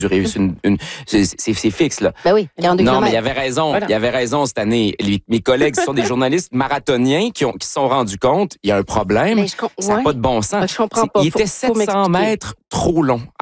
c'est fixe, là. Ben oui, 42 Non, kilomètres. mais il avait raison. Voilà. Il avait raison cette année. Mes collègues qui sont des journalistes marathoniens qui se sont rendus compte, il y a un problème. Mais Ça n'a pas de bon sens. Je comprends pas. Il était Faut 700 m'expliquer. mètres trop long.